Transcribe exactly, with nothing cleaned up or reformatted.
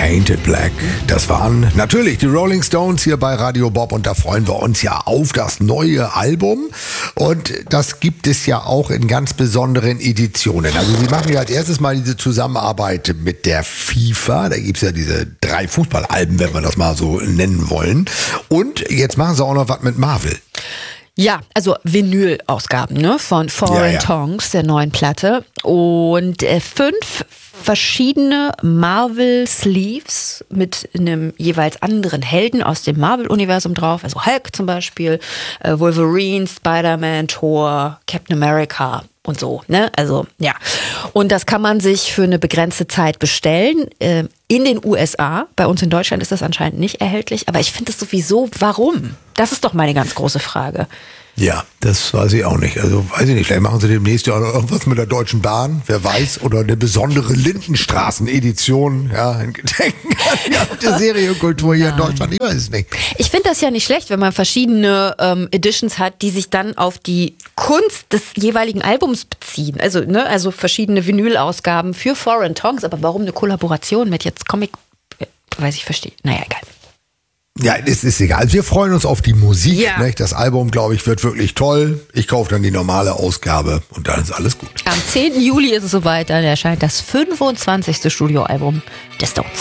Painted Black. Das waren natürlich die Rolling Stones hier bei Radio Bob und da freuen wir uns ja auf das neue Album und das gibt es ja auch in ganz besonderen Editionen. Also sie machen ja als erstes mal diese Zusammenarbeit mit der FIFA, da gibt es ja diese drei Fußballalben, wenn wir das mal so nennen wollen, und jetzt machen sie auch noch was mit Marvel. Ja, also Vinyl-Ausgaben, ne, von Foreign ja, ja. Tongues, der neuen Platte. Und äh, fünf verschiedene Marvel-Sleeves mit einem jeweils anderen Helden aus dem Marvel-Universum drauf. Also Hulk zum Beispiel, äh, Wolverine, Spider-Man, Thor, Captain America und so, ne? Also, ja. Und das kann man sich für eine begrenzte Zeit bestellen. Äh, in den U S A. Bei uns in Deutschland ist das anscheinend nicht erhältlich. Aber ich finde es sowieso, warum? Das ist doch meine ganz große Frage. Ja, das weiß ich auch nicht. Also weiß ich nicht, vielleicht machen sie demnächst ja noch irgendwas mit der Deutschen Bahn, wer weiß, oder eine besondere Lindenstraßen-Edition, ja, in Gedenken an die alte Serienkultur hier in Deutschland, ich weiß es nicht. Ich finde das ja nicht schlecht, wenn man verschiedene ähm, Editions hat, die sich dann auf die Kunst des jeweiligen Albums beziehen. Also, ne, also verschiedene Vinyl-Ausgaben für Foreign Tongues, aber warum eine Kollaboration mit jetzt Comic, weiß ich, verstehe. Naja, egal. Ja, es ist egal. Wir freuen uns auf die Musik. Ja. Nicht? Das Album, glaube ich, wird wirklich toll. Ich kaufe dann die normale Ausgabe und dann ist alles gut. Am zehnten Juli ist es soweit, dann erscheint das fünfundzwanzigste Studioalbum der Stones.